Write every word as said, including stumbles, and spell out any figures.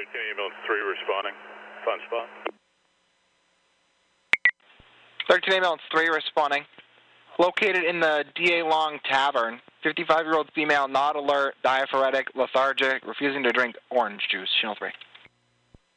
thirteen ambulance three responding. Fun spot. thirteen ambulance three responding. Located in the D A Long Tavern. fifty-five-year-old female, not alert, diaphoretic, lethargic, refusing to drink orange juice. Channel three.